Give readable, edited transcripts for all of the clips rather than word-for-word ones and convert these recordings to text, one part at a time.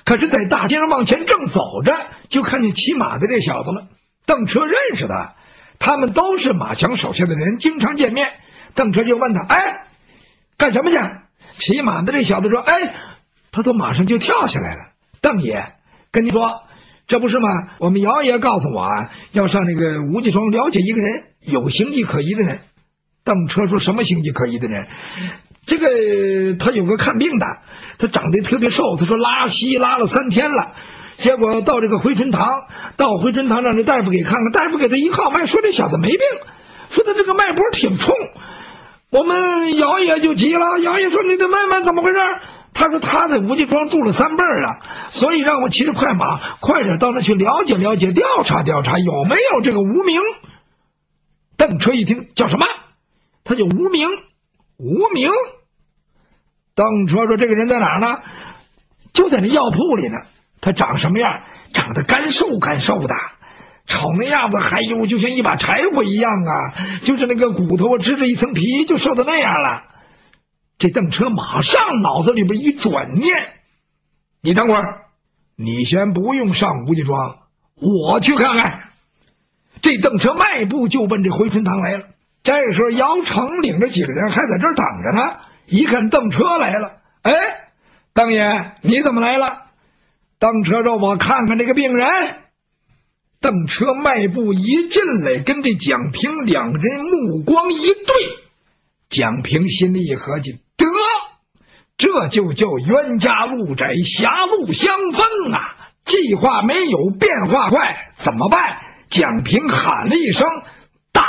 可是，在大街上往前正走着，就看见骑马的这小子了。邓车认识他，他们都是马强手下的人，经常见面。邓车就问他：“哎，干什么去？”骑马的这小子说：“哎，他从马上就跳下来了。邓爷，跟你说，这不是吗？我们姚爷告诉我啊，要上那个吴家庄了解一个人，有形迹可疑的人。”邓车说：“什么形迹可疑的人？”这个他有个看病的，他长得特别瘦，他说拉稀拉了3天了，结果到这个回春堂，让这大夫给看看，大夫给他一号脉，说这小子没病，说他这个脉搏挺冲。我们姚爷就急了，姚爷说：“你的脉怎么回事？”他说他在吴家庄住了3辈了，所以让我骑着快马快点到那去了解了解，调查调查有没有这个无名。邓车一听，叫什么？他叫无名。无名。邓车说：“这个人在哪儿呢？”就在那药铺里呢。他长什么样？长得干瘦的，瞅那样子，还有就像一把柴火一样啊，就是那个骨头支着一层皮，就瘦到那样了。这邓车马上脑子里边一转念：“你等会儿，你先不用上吴家庄，我去看看。”这邓车迈步就奔这回春堂来了。这时候姚成领着几个人还在这儿等着他，一看邓车来了，哎，邓爷你怎么来了？邓车说：“我看看这个病人。”邓车迈步一进来，跟这蒋平两人目光一对，蒋平心里一合计，得，这就叫冤家路窄，狭路相逢啊！计划没有变化快，怎么办？蒋平喊了一声：“打！”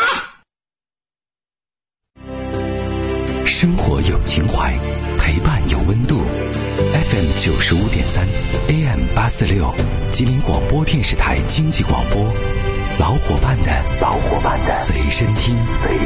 生活有情怀，陪伴有温度。FM 95.3 AM 846，吉林广播电视台经济广播，老伙伴的随身听。